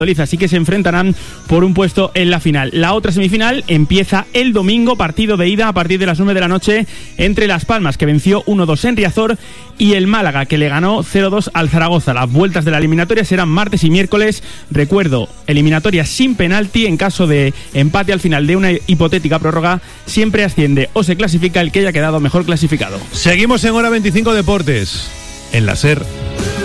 Así que se enfrentarán por un puesto en la final. La otra semifinal empieza el domingo, partido de ida a partir de las 9 de la noche entre Las Palmas, que venció 1-2 en Riazor, y el Málaga, que le ganó 0-2 al Zaragoza. Las vueltas de la eliminatoria serán martes y miércoles. Recuerdo, eliminatoria sin penalti. En caso de empate al final de una hipotética prórroga, siempre asciende o se clasifica el que haya quedado mejor clasificado. Seguimos en Hora 25 Deportes, en la SER.